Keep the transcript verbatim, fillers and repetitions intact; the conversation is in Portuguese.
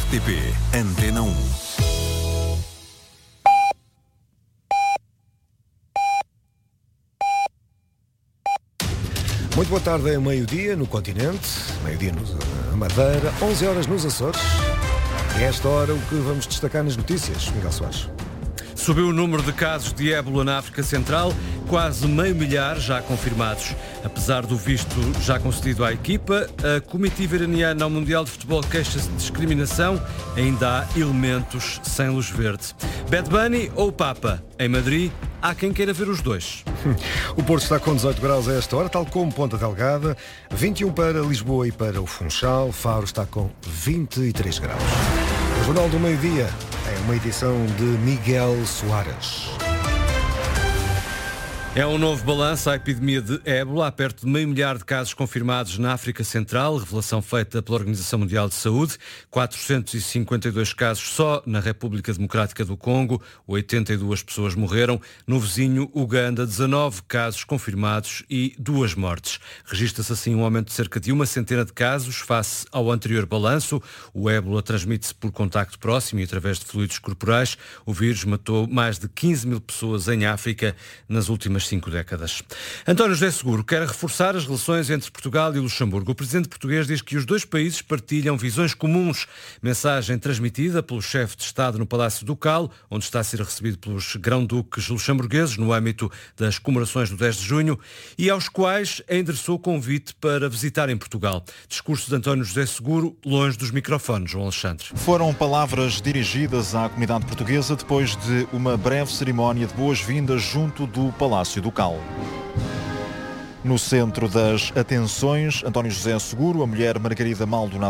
T P Antena um. Muito boa tarde, é meio-dia no continente, meio-dia na Madeira, onze horas nos Açores. E a esta hora o que vamos destacar nas notícias, Miguel Soares? Subiu o número de casos de ébola na África Central, quase meio milhar já confirmados. Apesar do visto já concedido à equipa, a comitiva iraniana ao Mundial de Futebol queixa-se de discriminação. Ainda há elementos sem luz verde. Bad Bunny ou Papa? Em Madrid, há quem queira ver os dois. O Porto está com dezoito graus a esta hora, tal como Ponta Delgada, vinte e um para Lisboa e para o Funchal. Faro está com vinte e três graus. O Jornal do Meio-Dia é uma edição de Miguel Soares. É um novo balanço à epidemia de ébola. Há perto de meio milhar de casos confirmados na África Central, revelação feita pela Organização Mundial de Saúde. quatrocentos e cinquenta e dois casos só na República Democrática do Congo, oitenta e duas pessoas morreram. No vizinho Uganda, dezanove casos confirmados e duas mortes. Registra-se assim um aumento de cerca de uma centena de casos face ao anterior balanço. O ébola transmite-se por contacto próximo e através de fluidos corporais. O vírus matou mais de quinze mil pessoas em África nas últimas cinco décadas. António José Seguro quer reforçar as relações entre Portugal e Luxemburgo. O presidente português diz que os dois países partilham visões comuns. Mensagem transmitida pelo chefe de Estado no Palácio Ducal, onde está a ser recebido pelos grão-duques luxemburgueses no âmbito das comemorações do dez de junho e aos quais endereçou convite para visitarem Portugal. Discurso de António José Seguro, longe dos microfones, João Alexandre. Foram palavras dirigidas à comunidade portuguesa depois de uma breve cerimónia de boas-vindas junto do Palácio Ducal. No centro das atenções, António José Seguro, a mulher Margarida Maldonado